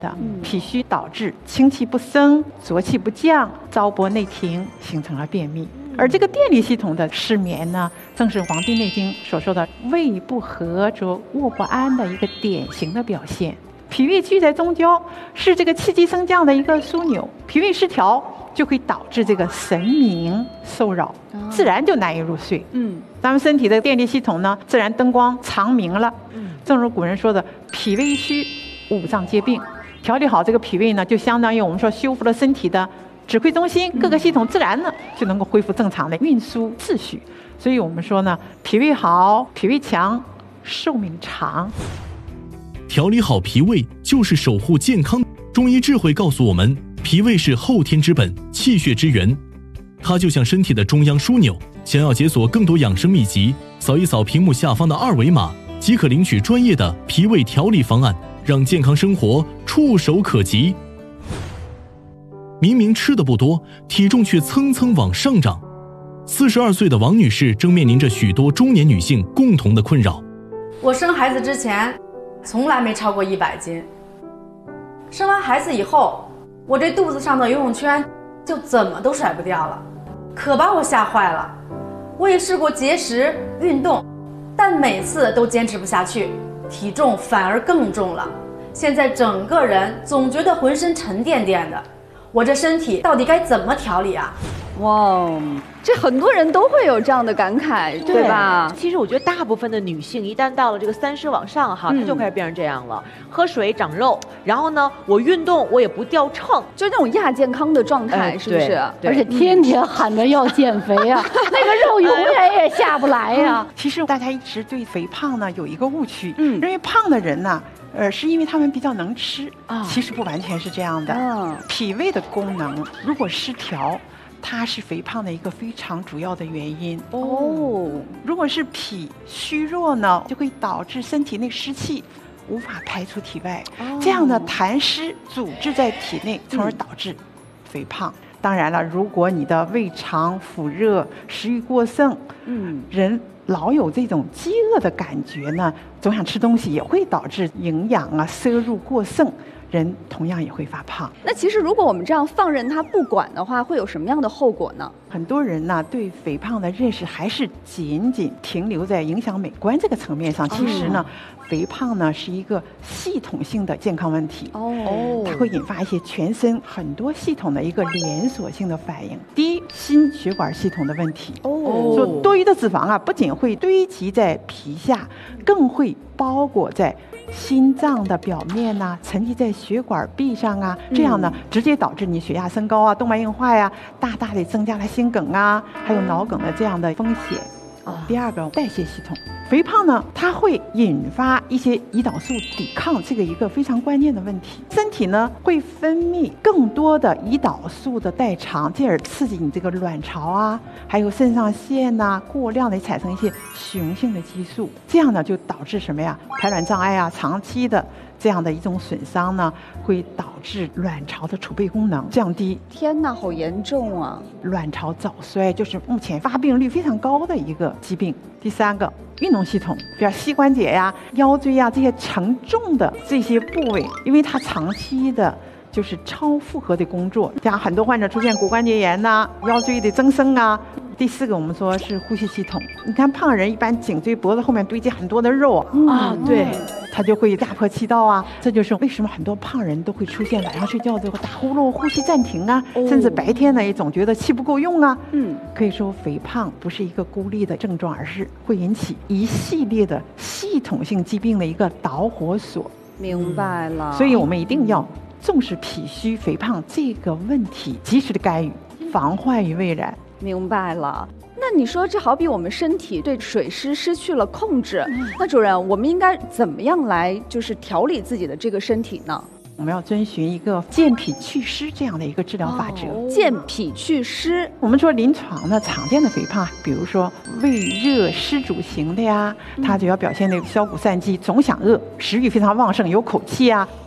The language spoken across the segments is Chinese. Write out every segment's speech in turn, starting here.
的，脾虚导致清气不升、浊气不降、糟粕内停，形成了便秘。而这个电力系统的失眠呢，正是《黄帝内经》所说的胃不和则卧不安的一个典型的表现。脾胃居在中焦，是这个气机升降的一个枢纽，脾胃失调就会导致这个神明受扰，自然就难以入睡。咱们身体的电力系统呢，自然灯光长明了。正如古人说的，脾胃虚，五脏皆病。调理好这个脾胃呢，就相当于我们说修复了身体的指挥中心，各个系统自然呢就能够恢复正常的运输秩序。所以我们说呢，脾胃好，脾胃强，寿命长。 调理好脾胃就是守护健康。中医智慧告诉我们，脾胃是后天之本，气血之源，它就像身体的中央枢纽。想要解锁更多养生秘籍，扫一扫屏幕下方的二维码，即可领取专业的脾胃调理方案，让健康生活触手可及。明明吃的不多，体重却蹭蹭往上涨。42岁的王女士正面临着许多中年女性共同的困扰。 我生孩子之前从来没超过100斤，生完孩子以后，我这肚子上的游泳圈就怎么都甩不掉了，可把我吓坏了。我也试过节食运动，但每次都坚持不下去，体重反而更重了。现在整个人总觉得浑身沉甸甸的，我这身体到底该怎么调理啊？ 哇，这很多人都会有这样的感慨，对吧？ 其实我觉得大部分的女性一旦到了这个30往上哈，她就开始变成这样了，喝水长肉，然后呢，我运动我也不掉秤， 就那种亚健康的状态，是不是？ 而且天天喊着要减肥啊，那个肉永远也下不来呀。 其实大家一直对肥胖呢有一个误区，认为胖的人呢，是因为他们比较能吃啊，其实不完全是这样的。脾胃的功能如果失调，它是肥胖的一个非常主要的原因哦。如果是脾虚弱呢，就会导致身体内湿气无法排出体外，这样的痰湿阻滞在体内，从而导致肥胖。当然了，如果你的胃肠腐热、食欲过剩，人老有这种饥饿的感觉呢，总想吃东西，也会导致营养摄入过剩，人同样也会发胖。 那其实如果我们这样放任它不管的话，会有什么样的后果呢？ 很多人呢对肥胖的认识还是仅仅停留在影响美观这个层面上，其实呢，肥胖呢是一个系统性的健康问题它会引发一些全身很多系统的一个连锁性的反应。第一，心血管系统的问题说多余的脂肪不仅会堆积在皮下，更会包裹在心脏的表面沉积在血管壁上这样呢，直接导致你血压升高动脉硬化大大的增加了心梗还有脑梗的这样的风险。第二个，代谢系统，肥胖呢，它会引发一些胰岛素抵抗，这个一个非常关键的问题。身体呢会分泌更多的胰岛素的代偿，进而刺激你这个卵巢还有肾上腺过量的产生一些雄性的激素，这样呢就导致什么呀？排卵障碍长期的这样的一种损伤呢，会导致卵巢的储备功能降低。 天哪，好严重啊！ 卵巢早衰就是目前发病率非常高的一个疾病。第三个，运动系统，比如膝关节腰椎这些沉重的这些部位，因为它长期的就是超负荷的工作，像很多患者出现骨关节炎腰椎的增生第四个，我们说是呼吸系统。你看胖人一般颈椎脖子后面堆积很多的肉对，他就会压迫气道这就是为什么很多胖人都会出现晚上睡觉之后打呼噜、呼吸暂停甚至白天呢也总觉得气不够用可以说肥胖不是一个孤立的症状，而是会引起一系列的系统性疾病的一个导火索。 明白了。 所以我们一定要重视脾虚肥胖这个问题，及时的干预，防患于未然。 明白了。那你说这好比我们身体对水湿失去了控制，那主任，我们应该怎么样来就是调理自己的这个身体呢？ 我们要遵循一个健脾祛湿这样的一个治疗法则。 健脾祛湿， 我们说临床呢常见的肥胖，比如说胃热湿阻型的它就要表现那个消谷散饥，总想饿，食欲非常旺盛，有口气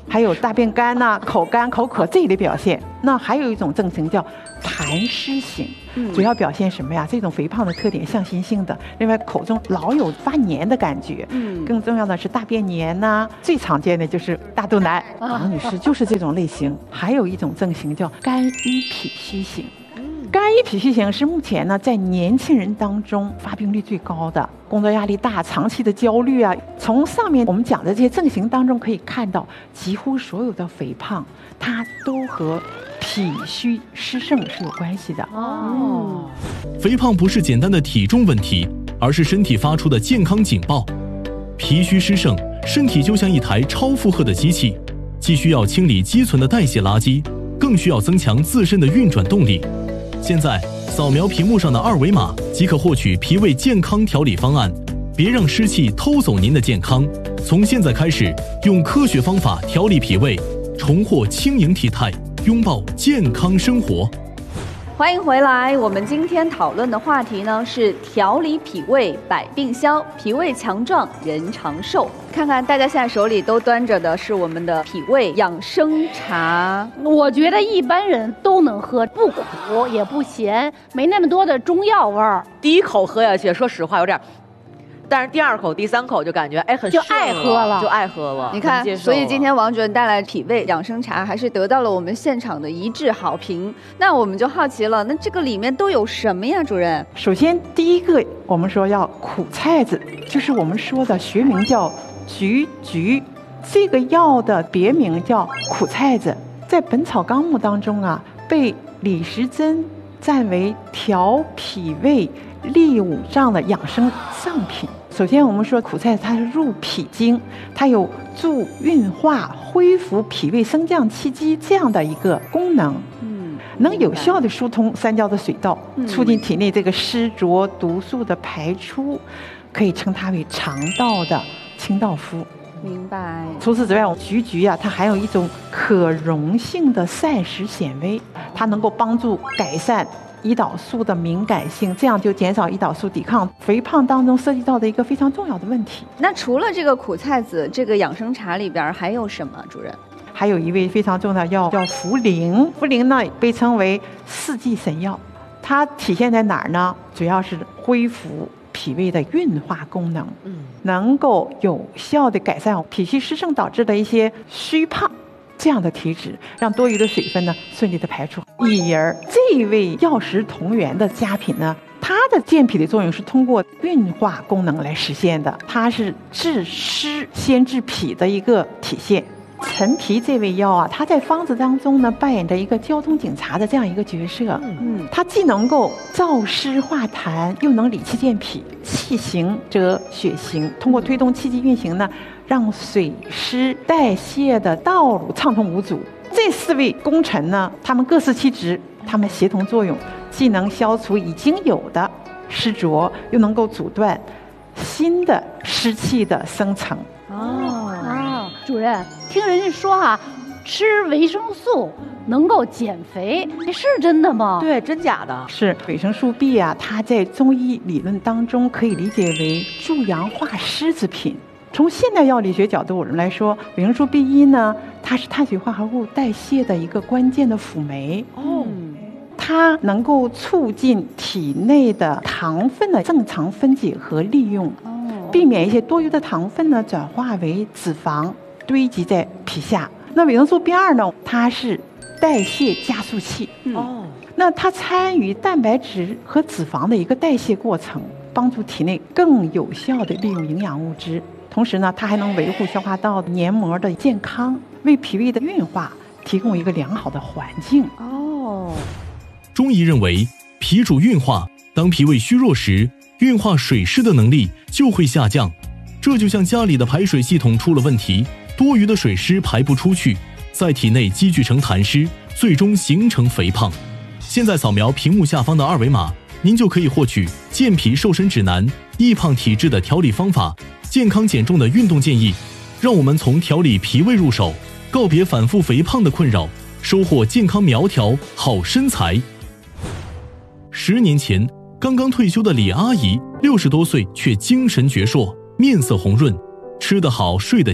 还有大便干呐、口干口渴这一类表现。那还有一种症型叫痰湿型，主要表现什么呀？这种肥胖的特点向心性的，另外口中老有发黏的感觉，更重要的是大便黏呐，最常见的就是大肚腩，王女士就是这种类型。还有一种症型叫肝郁脾虚型。肝郁脾虚型是目前呢在年轻人当中发病率最高的，工作压力大、长期的焦虑啊。从上面我们讲的这些症型当中可以看到，几乎所有的肥胖，它都和脾虚湿盛是有关系的。 肥胖不是简单的体重问题，而是身体发出的健康警报。脾虚湿盛，身体就像一台超负荷的机器，既需要清理积存的代谢垃圾，更需要增强自身的运转动力。现在扫描屏幕上的2维码即可获取脾胃健康调理方案，别让湿气偷走您的健康。从现在开始，用科学方法调理脾胃，重获轻盈体态，拥抱健康生活。 欢迎回来，我们今天讨论的话题呢是调理脾胃百病消，脾胃强壮人长寿。看看大家现在手里都端着的是我们的脾胃养生茶， 我觉得一般人都能喝，不苦也不咸，没那么多的中药味儿。 第一口喝下去，说实话有点，但是第2口、第3口就感觉很就爱喝了， 就爱喝了。 你看，所以今天王主任带来脾胃养生茶，还是得到了我们现场的一致好评。那我们就好奇了，那这个里面都有什么呀，主任？ 首先第一个，我们说要苦菜子，就是我们说的学名叫菊菊，这个药的别名叫苦菜子，在《本草纲目》当中啊，被李时珍赞为调脾胃利五脏的养生上品。首先我们说苦菜它是入脾经，它有助运化、恢复脾胃升降气机这样的一个功能，能有效的疏通三焦的水道，促进体内这个湿浊毒素的排出，可以称它为肠道的清道夫。 明白。 除此之外，菊菊啊，它含有一种可溶性的膳食纤维，它能够帮助改善胰岛素的敏感性，这样就减少胰岛素抵抗肥胖当中涉及到的一个非常重要的问题。 那除了这个苦菜子，这个养生茶里边还有什么，主任？ 还有一味非常重要的药叫茯苓，茯苓呢被称为4季神药，它体现在哪儿呢？主要是恢复脾胃的运化功能，能够有效的改善脾虚湿盛导致的一些虚胖这样的体质，让多余的水分呢顺利的排出。而这一味药食同源的佳品呢，它的健脾的作用是通过运化功能来实现的，它是治湿先治脾的一个体现。陈皮这味药啊，它在方子当中呢扮演着一个交通警察的这样一个角色。它既能够燥湿化痰，又能理气健脾，气行则血行，通过推动气机运行呢，让水湿代谢的道路畅通无阻。这4位功臣呢，他们各司其职，他们协同作用，既能消除已经有的湿浊，又能够阻断新的湿气的生成。 主任，听人家说吃维生素能够减肥，是真的吗？ 对，真假的？ 是维生素 B 啊，它在中医理论当中可以理解为助阳化湿之品。从现代药理学角度来说，维生素 B1 呢，它是碳水化合物代谢的一个关键的辅酶。它能够促进体内的糖分的正常分解和利用，避免一些多余的糖分呢转化为脂肪堆积在皮下。那维生素 B2 呢，它是代谢加速器。那它参与蛋白质和脂肪的一个代谢过程，帮助体内更有效地利用营养物质。同时呢，它还能维护消化道黏膜的健康，为脾胃的运化提供一个良好的环境。 中医认为，脾主运化，当脾胃虚弱时，运化水湿的能力就会下降。这就像家里的排水系统出了问题，多余的水湿排不出去，在体内积聚成痰湿，最终形成肥胖。现在扫描屏幕下方的2维码，您就可以获取健脾瘦身指南、易胖体质的调理方法、健康减重的运动建议。让我们从调理脾胃入手，告别反复肥胖的困扰，收获健康苗条好身材。10年前，刚刚退休的李阿姨，60多岁却精神矍铄，面色红润，吃得好，睡得香，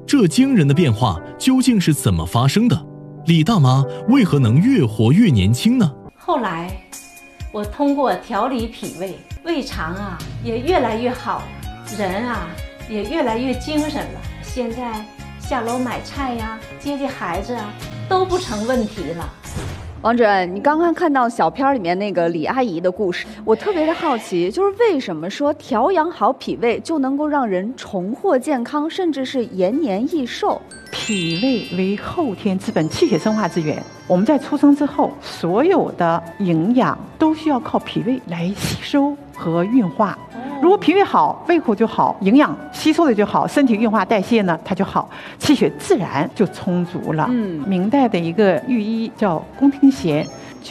这惊人的变化究竟是怎么发生的？李大妈为何能越活越年轻呢？ 后来我通过调理脾胃，胃肠啊也越来越好，人啊也越来越精神了。现在下楼买菜呀、接孩子啊都不成问题了。 王主任，你刚刚看到小片里面那个李阿姨的故事，我特别的好奇，就是为什么说调养好脾胃就能够让人重获健康，甚至是延年益寿？ 脾胃为后天之本，气血生化之源。我们在出生之后，所有的营养都需要靠脾胃来吸收和运化。如果脾胃好，胃口就好，营养吸收的就好，身体运化代谢呢它就好，气血自然就充足了。明代的一个御医叫龚廷贤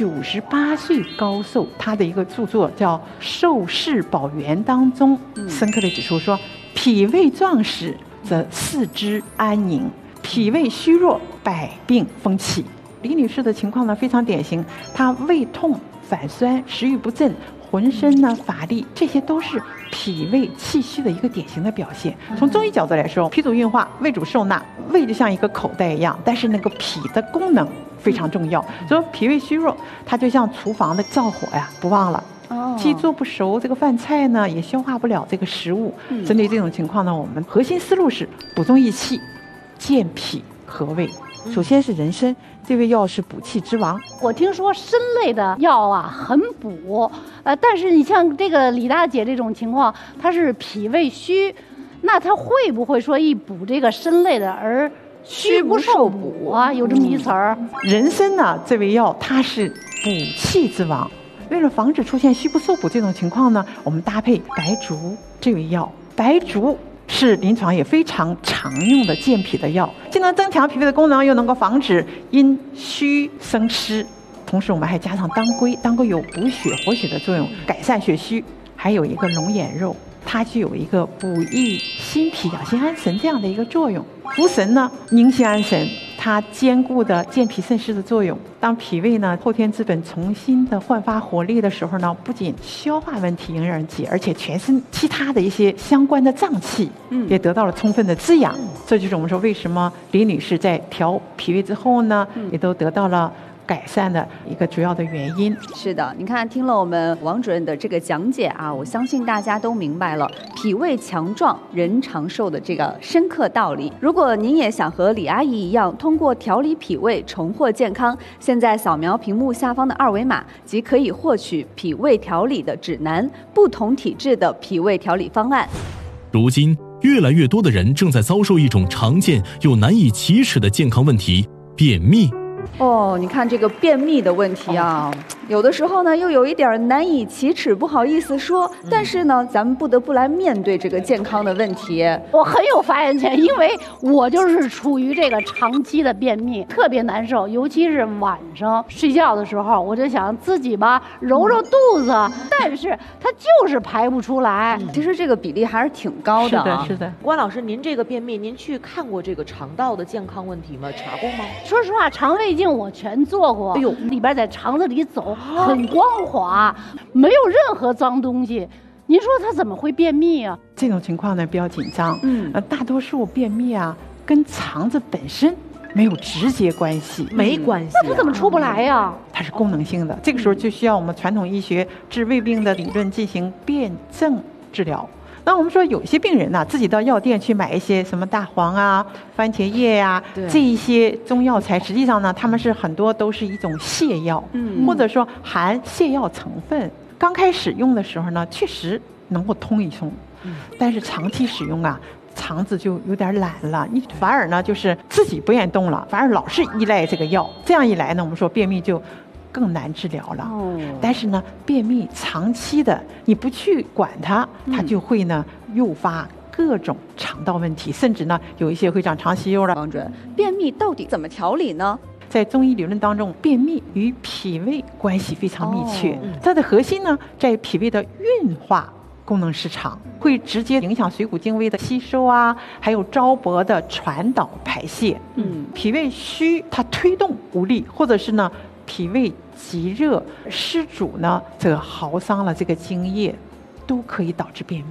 ，98岁高寿，他的一个著作叫《寿世保元》当中，深刻的指出说，脾胃壮实则四肢安宁，脾胃虚弱百病风起。李女士的情况呢非常典型，她胃痛、反酸、食欲不振，浑身呢乏力，这些都是脾胃气虚的一个典型的表现。从中医角度来说，脾主运化，胃主受纳，胃就像一个口袋一样，但是那个脾的功能非常重要，所以脾胃虚弱，它就像厨房的灶火呀，不旺了。既做不熟这个饭菜呢，也消化不了这个食物。针对这种情况呢，我们核心思路是补中益气，健脾和胃。首先是人参，这味药是补气之王。 我听说参类的药啊很补，但是你像这个李大姐这种情况，她是脾胃虚，那她会不会说一补这个参类的而虚不受补啊？有这么一词儿。 人参呢，这味药它是补气之王。为了防止出现虚不受补这种情况呢，我们搭配白术这味药。白术是临床也非常常用的健脾的药，既能增强脾胃的功能，又能够防止因虚生湿。同时我们还加上当归，当归有补血活血的作用，改善血虚。还有一个龙眼肉，它具有一个补益心脾、养心安神这样的一个作用。茯神呢，宁心安神，它兼顾的健脾渗湿的作用。当脾胃呢后天之本重新的焕发活力的时候呢，不仅消化问题迎刃而解，而且全身其他的一些相关的脏器也得到了充分的滋养。这就是我们说为什么李女士在调脾胃之后呢，也都得到了改善的一个主要的原因。 是的，你看听了我们王主任的这个讲解啊，我相信大家都明白了脾胃强壮人长寿的这个深刻道理。如果您也想和李阿姨一样通过调理脾胃重获健康，现在扫描屏幕下方的二维码即可以获取脾胃调理的指南，不同体质的脾胃调理方案。 如今越来越多的人正在遭受一种常见又难以启齿的健康问题——便秘。 你看这个便秘的问题啊，有的时候呢又有一点难以启齿，不好意思说，但是呢咱们不得不来面对这个健康的问题。 我很有发言权，因为我就是处于这个长期的便秘，特别难受，尤其是晚上睡觉的时候，我就想自己吧揉揉肚子，但是它就是排不出来。 其实这个比例还是挺高的啊。 是的。 关老师，您这个便秘，您去看过这个肠道的健康问题吗？查过吗？ 说实话，肠胃镜我全做过，哎呦，里边在肠子里走很光滑，没有任何脏东西。您说他怎么会便秘啊？ 这种情况呢比较紧张。大多数便秘啊跟肠子本身没有直接关系， 没关系。 那他怎么出不来呀？ 它是功能性的，这个时候就需要我们传统医学治胃病的理论进行辩证治疗。那我们说有些病人呢，自己到药店去买一些什么大黄啊、番茄叶呀，这一些中药材，实际上呢，他们是很多都是一种泻药，或者说含泻药成分。刚开始用的时候呢，确实能够通一通，但是长期使用啊，肠子就有点懒了，你反而呢就是自己不愿意动了，反而老是依赖这个药。这样一来呢，我们说便秘就更难治疗了。但是呢，便秘长期的你不去管它，它就会呢诱发各种肠道问题，甚至呢有一些会长肠息肉了。 王主任，便秘到底怎么调理呢？ 在中医理论当中，便秘与脾胃关系非常密切，它的核心呢在脾胃的运化功能失常，会直接影响水谷精微的吸收啊，还有糟粕的传导排泄。脾胃虚，它推动无力，或者是呢脾胃积热湿阻呢，这个耗伤了这个津液，都可以导致便秘。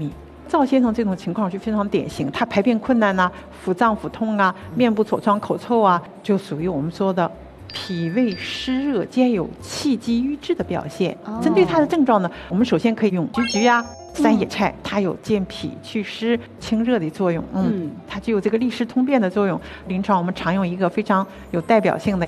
赵先生这种情况就非常典型，他排便困难呐、腹胀腹痛啊、面部痤疮、口臭啊，就属于我们说的脾胃湿热兼有气机瘀滞的表现。针对他的症状呢，我们首先可以用菊菊啊、三野菜，它有健脾祛湿、清热的作用。它具有这个利湿通便的作用。临床我们常用一个非常有代表性的